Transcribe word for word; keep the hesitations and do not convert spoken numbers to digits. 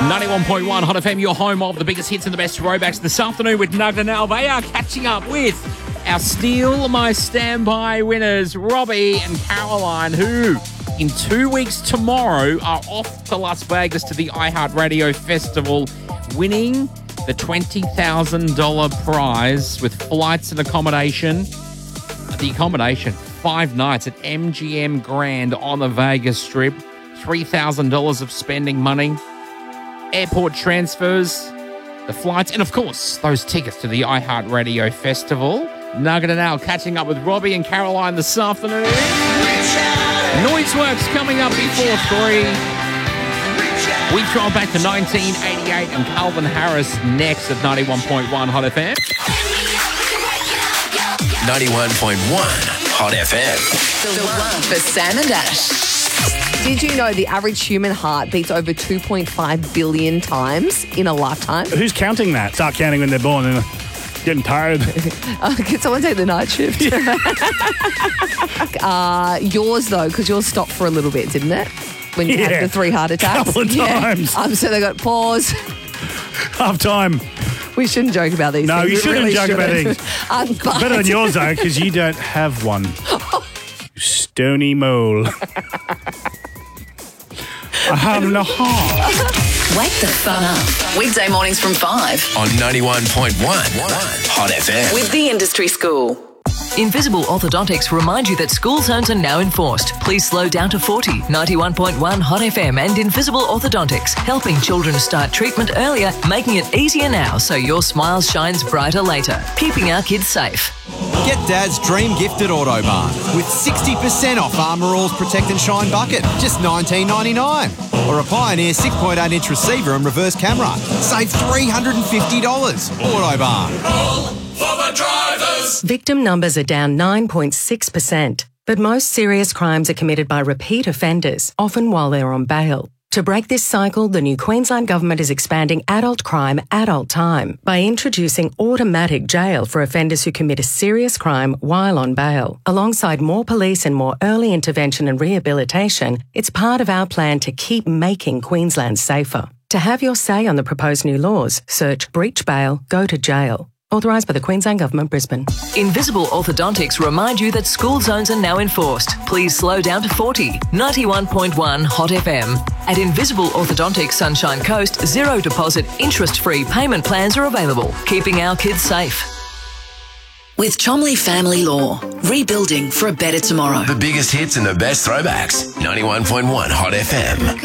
ninety-one point one Hot F M, your home of the biggest hits and the best throwbacks this afternoon with Nugget and Al. They are catching up with our Steal My Standby winners, Robbie and Caroline, who in two weeks tomorrow are off to Las Vegas to the iHeartRadio Festival, winning the twenty thousand dollars prize with flights and accommodation. The accommodation, five nights at M G M Grand on the Vegas Strip, three thousand dollars of spending money, airport transfers, the flights, and of course, those tickets to the iHeartRadio Festival. Nugget and Al catching up with Robbie and Caroline this afternoon. Noiseworks coming up before three. We travel back to nineteen eighty-eight and Calvin Harris next at ninety-one point one Hot F M. ninety-one point one Hot F M. The one for Sam and Ash. Did you know the average human heart beats over two point five billion times in a lifetime? Who's counting that? Start counting when they're born and getting tired. uh, can someone take the night shift? uh, yours, though, because yours stopped for a little bit, didn't it? When you Yeah. had the three heart attacks. Couple of times. Um, so they got pause. Half time. We shouldn't joke about these No, things. you We shouldn't really joke about shouldn't. things. Um, but- Better than yours, though, because you don't have one. You stony mole. A heart and a half. Wake the fun up. Weekday mornings from five. On ninety-one point one Hot F M. With the Industry School. Invisible Orthodontics remind you that school zones are now enforced. Please slow down to forty. ninety-one point one Hot F M and Invisible Orthodontics, helping children start treatment earlier, making it easier now so your smile shines brighter later. Keeping our kids safe. Get Dad's dream gift at Autobarn with sixty percent off Armour All's Protect and Shine bucket, just nineteen ninety-nine. Or a Pioneer six point eight inch receiver and reverse camera. Save three hundred fifty dollars. Autobarn. All for the drivers. Victim numbers are down nine point six percent, but most serious crimes are committed by repeat offenders, often while they're on bail. To break this cycle, the new Queensland Government is expanding adult crime, adult time by introducing automatic jail for offenders who commit a serious crime while on bail. Alongside more police and more early intervention and rehabilitation, it's part of our plan to keep making Queensland safer. To have your say on the proposed new laws, search breach bail, go to jail. Authorised by the Queensland Government, Brisbane. Invisible Orthodontics remind you that school zones are now enforced. Please slow down to forty. ninety-one point one Hot F M. At Invisible Orthodontics Sunshine Coast, zero deposit, interest-free payment plans are available, keeping our kids safe. With Chomley Family Law, rebuilding for a better tomorrow. The biggest hits and the best throwbacks. ninety-one point one Hot F M.